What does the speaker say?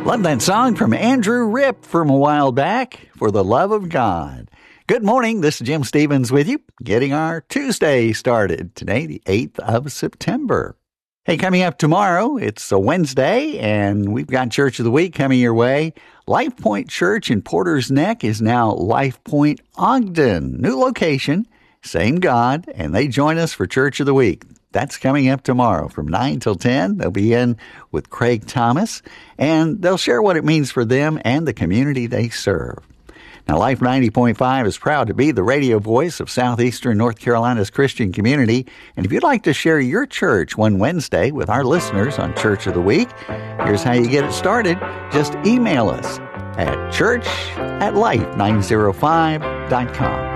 Love that song from Andrew Ripp from a while back, For the Love of God. Good morning, this is Jim Stevens with you, getting our Tuesday started. Today, the 8th of September. Hey, coming up tomorrow, it's a Wednesday, and we've got Church of the Week coming your way. Life Point Church in Porter's Neck is now Life Point Ogden. New location, same God, and they join us for Church of the Week. That's coming up tomorrow from 9 till 10. They'll be in with Craig Thomas, and they'll share what it means for them and the community they serve. Now, Life 90.5 is proud to be the radio voice of southeastern North Carolina's Christian community. And if you'd like to share your church one Wednesday with our listeners on Church of the Week, here's how you get it started. Just email us at church@life905.com.